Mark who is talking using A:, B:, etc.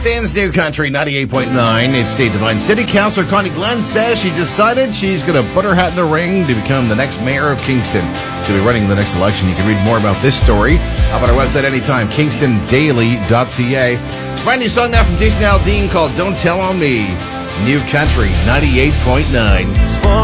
A: Dan's New Country 98.9. It's State Divine. City Councilor Connie Glenn says she decided she's going to put her hat in the ring to become the next mayor of Kingston. She'll be running in the next election. You can read more about this story up on our website anytime, kingstondaily.ca. It's a brand new song now from Jason Aldean called Don't Tell on Me. New Country 98.9.